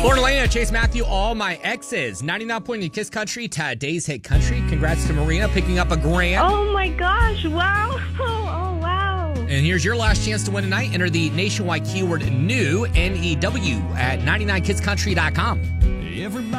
Lauren Elena, Chase Matthew, all my exes. 99.9 Kiss Country, today's hit country. Congrats to Marina picking up a grand. Oh my gosh, wow. Oh, wow. And here's your last chance to win tonight. Enter the nationwide keyword NEW, N-E-W, at 99kisscountry.com. Everybody